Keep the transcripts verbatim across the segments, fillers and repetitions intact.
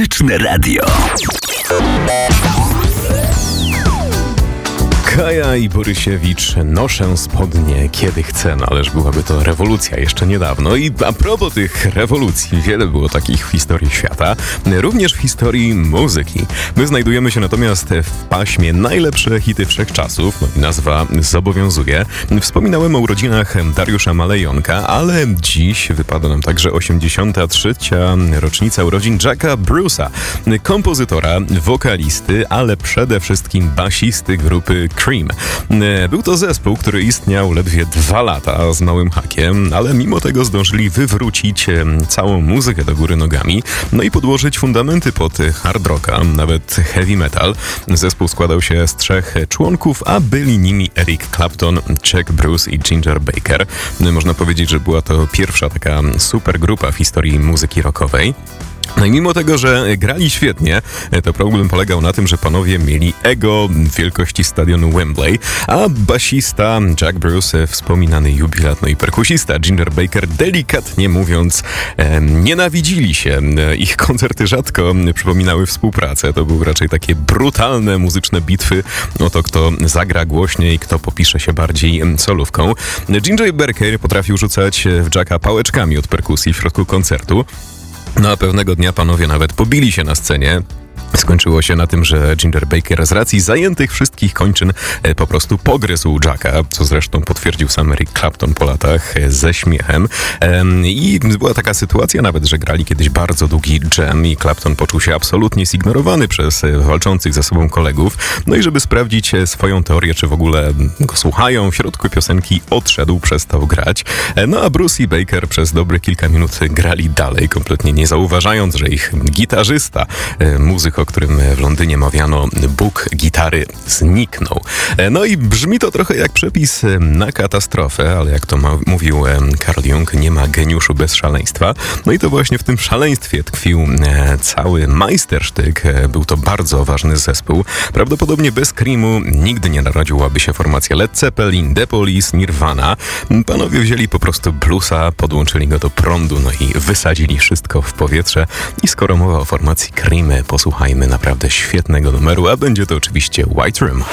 Muzyczne Radio. Kaja i Borysiewicz, noszę spodnie kiedy chcę, no ależ byłaby to rewolucja jeszcze niedawno. I a propos tych rewolucji, wiele było takich w historii świata, również w historii muzyki. My znajdujemy się natomiast w paśmie najlepsze hity wszechczasów, no i nazwa zobowiązuje. Wspominałem o urodzinach Dariusza Malejonka, ale dziś wypada nam także osiemdziesiąta trzecia rocznica urodzin Jacka Bruce'a, kompozytora, wokalisty, ale przede wszystkim basisty grupy Cream. Był to zespół, który istniał ledwie dwa lata z małym hakiem, ale mimo tego zdążyli wywrócić całą muzykę do góry nogami, no i podłożyć fundamenty pod hard rocka, nawet heavy metal. Zespół składał się z trzech członków, a byli nimi Eric Clapton, Jack Bruce i Ginger Baker. Można powiedzieć, że była to pierwsza taka super grupa w historii muzyki rockowej. No i mimo tego, że grali świetnie, to problem polegał na tym, że panowie mieli ego wielkości stadionu Wembley, a basista Jack Bruce, wspominany jubilat, no i perkusista Ginger Baker, delikatnie mówiąc, e, nienawidzili się. Ich koncerty rzadko przypominały współpracę. To były raczej takie brutalne muzyczne bitwy o to, kto zagra głośniej, kto popisze się bardziej solówką. Ginger Baker potrafił rzucać w Jacka pałeczkami od perkusji w środku koncertu. No a pewnego dnia panowie nawet pobili się na scenie. Skończyło się na tym, że Ginger Baker z racji zajętych wszystkich kończyn po prostu pogryzł Jacka, co zresztą potwierdził sam Eric Clapton po latach ze śmiechem. I była taka sytuacja nawet, że grali kiedyś bardzo długi jam i Clapton poczuł się absolutnie zignorowany przez walczących ze sobą kolegów. No i żeby sprawdzić swoją teorię, czy w ogóle go słuchają, w środku piosenki odszedł, przestał grać. No a Bruce i Baker przez dobre kilka minut grali dalej, kompletnie nie zauważając, że ich gitarzysta, muzyk, o którym w Londynie mawiano Bóg gitary, zniknął. No i brzmi to trochę jak przepis na katastrofę, ale jak to ma, mówił Carl Jung, nie ma geniuszu bez szaleństwa. No i to właśnie w tym szaleństwie tkwił cały majstersztyk. Był to bardzo ważny zespół. Prawdopodobnie bez Creamu nigdy nie narodziłaby się formacja Led Zeppelin, The Police, Nirvana. Panowie wzięli po prostu bluesa, podłączyli go do prądu, no i wysadzili wszystko w powietrze. I skoro mowa o formacji Cream, posłuchajmy naprawdę świetnego numeru, a będzie to oczywiście White Room.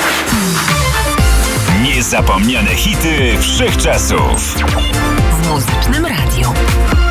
Niezapomniane hity wszechczasów w Muzycznym Radio.